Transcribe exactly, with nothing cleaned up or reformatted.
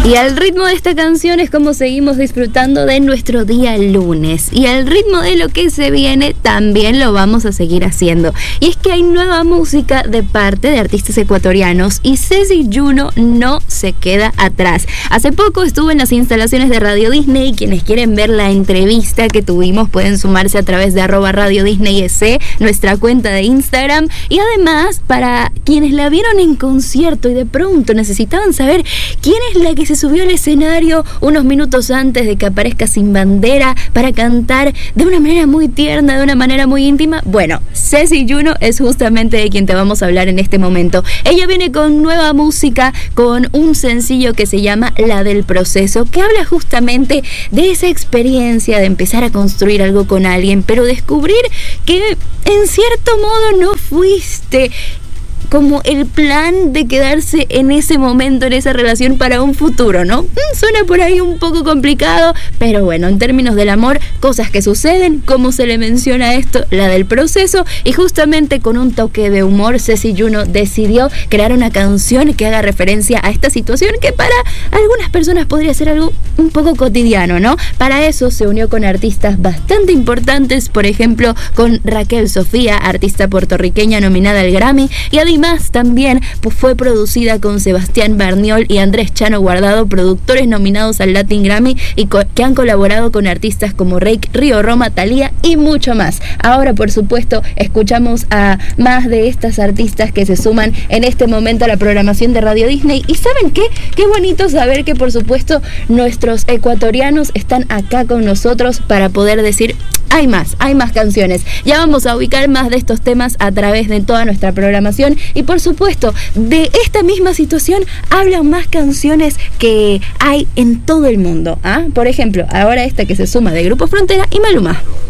Y al ritmo de esta canción es como seguimos disfrutando de nuestro día lunes. Y al ritmo de lo que se viene también lo vamos a seguir haciendo. Y es que hay nueva música de parte de artistas ecuatorianos y Ceci Juno no se queda atrás. Hace poco estuvo en las instalaciones de Radio Disney. Quienes quieren ver la entrevista que tuvimos pueden sumarse a través de arroba Radio Disney E C, nuestra cuenta de Instagram. Y además, para quienes la vieron en concierto y de pronto necesitaban saber quién es la que se subió al escenario unos minutos antes de que aparezca Sin Bandera para cantar de una manera muy tierna, de una manera muy íntima. Bueno, Ceci Juno es justamente de quien te vamos a hablar en este momento. Ella viene con nueva música, con un sencillo que se llama La del Proceso, que habla justamente de esa experiencia de empezar a construir algo con alguien, pero descubrir que en cierto modo no fuiste como el plan de quedarse en ese momento, en esa relación para un futuro, ¿no? Mm, suena por ahí un poco complicado, pero bueno, en términos del amor, cosas que suceden, como se le menciona esto, la del proceso, y justamente con un toque de humor, Ceci Juno decidió crear una canción que haga referencia a esta situación que para algunas personas podría ser algo un poco cotidiano, ¿no? Para eso se unió con artistas bastante importantes, por ejemplo, con Raquel Sofía, artista puertorriqueña nominada al Grammy, y además también pues, fue producida con Sebastián Barniol y Andrés Chano Guardado, productores nominados al Latin Grammy y co- que han colaborado con artistas como Reik, Río Roma, Thalía y mucho más. Ahora, por supuesto, escuchamos a más de estas artistas que se suman en este momento a la programación de Radio Disney. ¿Y saben qué? Qué bonito saber que, por supuesto, nuestros ecuatorianos están acá con nosotros para poder decir: hay más, hay más canciones. Ya vamos a ubicar más de estos temas a través de toda nuestra programación. Y por supuesto, de esta misma situación hablan más canciones que hay en todo el mundo. ¿Ah? Por ejemplo, ahora esta que se suma de Grupo Frontera y Maluma.